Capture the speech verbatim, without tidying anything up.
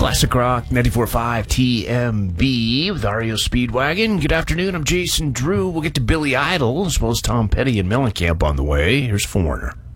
Classic Rock ninety-four point five T M B with R E O Speedwagon. Good afternoon, I'm Jason Drew. We'll get to Billy Idol as well as Tom Petty and Mellencamp on the way. Here's Foreigner.